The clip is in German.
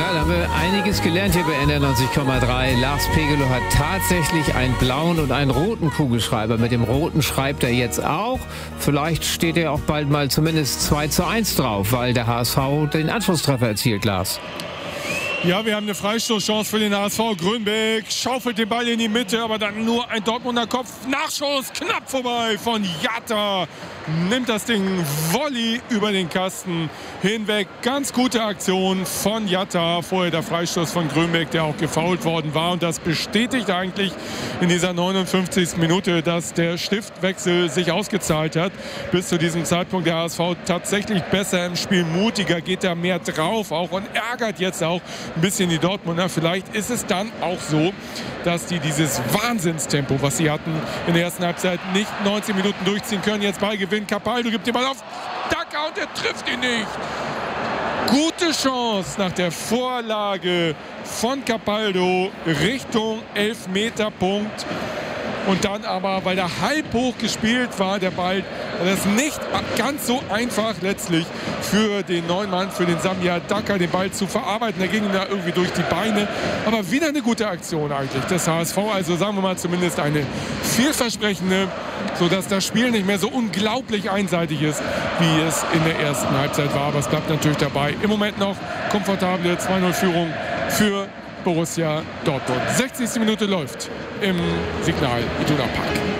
Ja, da haben wir einiges gelernt hier bei NDR 90,3. Lars Pegelow hat tatsächlich einen blauen und einen roten Kugelschreiber. Mit dem roten schreibt er jetzt auch. Vielleicht steht er auch bald mal zumindest 2:1 drauf, weil der HSV den Anschlusstreffer erzielt, Lars. Ja, wir haben eine Freistoßchance für den HSV. Grünbeck schaufelt den Ball in die Mitte, aber dann nur ein Dortmunder Kopf. Nachschuss, knapp vorbei von Jatta. Nimmt das Ding Volley über den Kasten hinweg. Ganz gute Aktion von Jatta. Vorher der Freistoß von Grünbeck, der auch gefoult worden war. Und das bestätigt eigentlich in dieser 59. Minute, dass der Stiftwechsel sich ausgezahlt hat. Bis zu diesem Zeitpunkt der HSV tatsächlich besser im Spiel, mutiger, geht da mehr drauf auch und ärgert jetzt auch ein bisschen die Dortmunder. Vielleicht ist es dann auch so, dass die dieses Wahnsinnstempo, was sie hatten in der ersten Halbzeit, nicht 90 Minuten durchziehen können. Jetzt Ballgewinn, Capaldo gibt den Ball auf Dacker und er trifft ihn nicht. Gute Chance nach der Vorlage von Capaldo Richtung Elfmeterpunkt. Und dann aber, weil der halb hoch gespielt war, der Ball, das ist nicht ganz so einfach letztlich für den neuen Mann, für den Samir Dacker, den Ball zu verarbeiten. Der ging ihm da irgendwie durch die Beine. Aber wieder eine gute Aktion eigentlich des HSV. Also sagen wir mal zumindest eine vielversprechende, sodass das Spiel nicht mehr so unglaublich einseitig ist, wie es in der ersten Halbzeit war. Aber es bleibt natürlich dabei. Im Moment noch komfortable 2:0-Führung für Borussia Dortmund. 60. Minute läuft im Signal Iduna Park.